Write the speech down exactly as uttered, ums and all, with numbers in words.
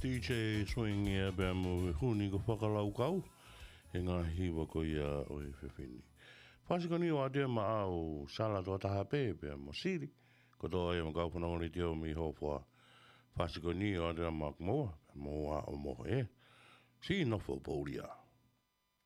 D J swing ia bea mo huni ko whakalau kau. E ngā hiwa ko ia o e whiwhini. Whasikoni o atea ma au sala toa taha pē bea mo siri. Ko toa ia mo kau whanangori te o mi hofua. Whasikoni o atea ma kumoa. Moa o moho e. Si nofo pouria.